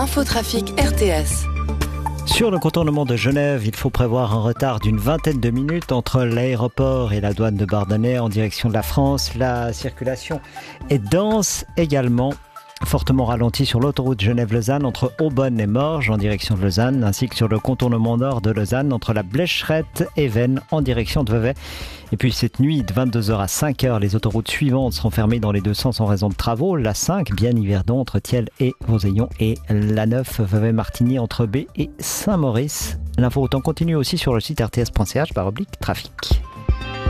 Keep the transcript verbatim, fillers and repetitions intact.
Infotrafic R T S. Sur le contournement de Genève, il faut prévoir un retard d'une vingtaine de minutes entre l'aéroport et la douane de Bardonnay en direction de la France. La circulation est dense également. Fortement ralenti sur l'autoroute Genève-Lausanne entre Aubonne et Morges en direction de Lausanne, ainsi que sur le contournement nord de Lausanne entre la Blécherette et Veynes en direction de Vevey. Et puis cette nuit, de vingt-deux heures à cinq heures, les autoroutes suivantes seront fermées dans les deux sens en raison de travaux. La cinq, Bienne-Yverdon entre Thiel et Roseillon, et la neuf, Vevey-Martigny entre B et Saint-Maurice. L'info autant continue aussi sur le site r t s point c h barre oblique trafic.